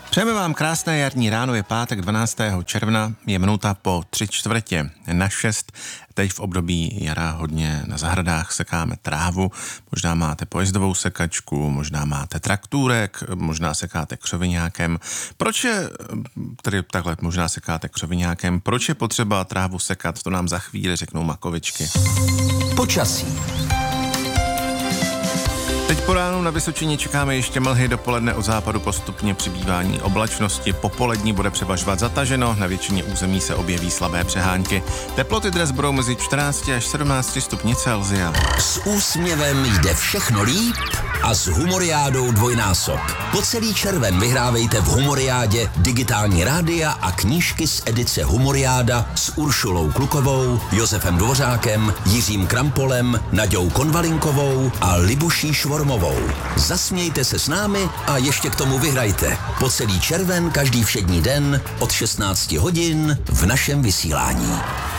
Přejeme vám krásné jarní ráno, je pátek 12. června, je minuta po 3/4 Teď v období jara hodně na zahradách sekáme trávu, možná máte pojezdovou sekačku, možná máte traktůrek, možná sekáte křoviňákem. Proč je potřeba trávu sekat, to nám za chvíli řeknou Makovičky. Počasí. Teď po ránu na Vysočině čekáme ještě mlhy, dopoledne od západu postupně přibývání oblačnosti, popolední bude převažovat zataženo, na většině území se objeví slabé přehánky. Teploty dnes budou mezi 14 až 17 stupni Celsia. S úsměvem jde všechno líp a s Humoriádou dvojnásob. Po celý červen vyhrávejte v Humoriádě digitální rádia a knížky z edice Humoriáda s Uršulou Klukovou, Josefem Dvořákem, Jiřím Krampolem, Naďou Konvalinkovou a Libuší Švormovou. Zasmějte se s námi a ještě k tomu vyhrajte. Po celý červen každý všední den od 16 hodin v našem vysílání.